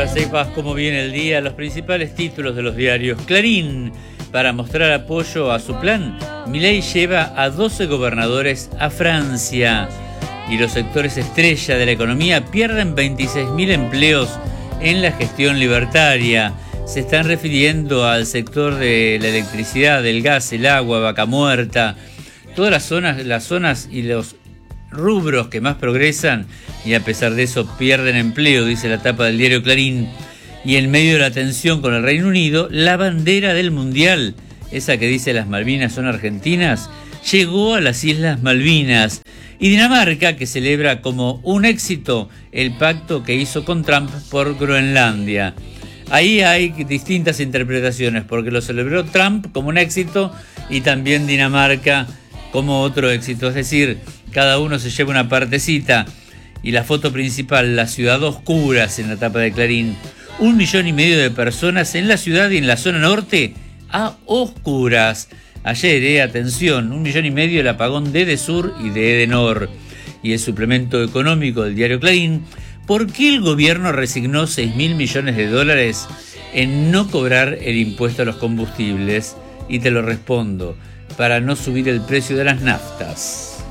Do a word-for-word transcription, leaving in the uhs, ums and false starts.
Para que sepas cómo viene el día, los principales títulos de los diarios. Clarín, para mostrar apoyo a su plan, Milei lleva a doce gobernadores a Francia. Y los sectores estrella de la economía pierden veintiséis mil empleos en la gestión libertaria. Se están refiriendo al sector de la electricidad, del gas, el agua, Vaca Muerta, todas las zonas, las zonas y los rubros que más progresan y a pesar de eso pierden empleo, dice la tapa del diario Clarín. Y en medio de la tensión con el Reino Unido, la bandera del Mundial, esa que dice las Malvinas son argentinas, llegó a las Islas Malvinas. Y Dinamarca, que celebra como un éxito el pacto que hizo con Trump por Groenlandia. Ahí hay distintas interpretaciones, porque lo celebró Trump como un éxito y también Dinamarca como otro éxito. Es decir, cada uno se lleva una partecita. Y la foto principal, la ciudad a oscuras en la tapa de Clarín. Un millón y medio de personas en la ciudad y en la zona norte a oscuras. Ayer, eh, atención, un millón y medio el apagón de Edesur y de Edenor. Y el suplemento económico del diario Clarín. ¿Por qué el gobierno resignó seis mil millones de dólares en no cobrar el impuesto a los combustibles? Y te lo respondo, para no subir el precio de las naftas.